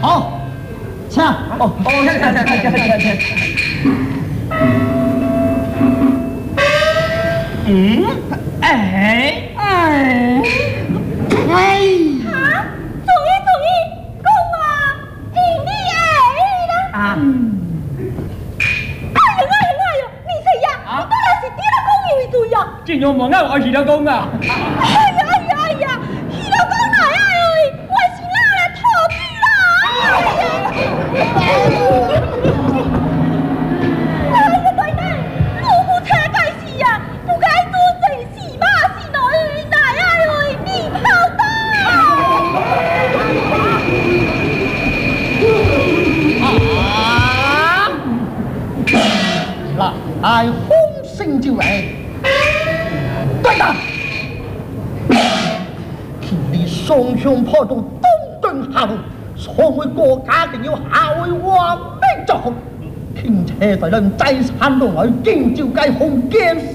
好，请。哦，请。嗯，哎。啊！这样莫啱我去了讲啊！ 去了讲哪呀？我是哪来逃避啦？对对，如果车该是呀，不该做这事嘛，是哪哪呀？你跑到！ 来风声就来，对的。请你双双破到东顿下路，成为国家更要下为完美作风。请车在人在山路外，今朝该红见。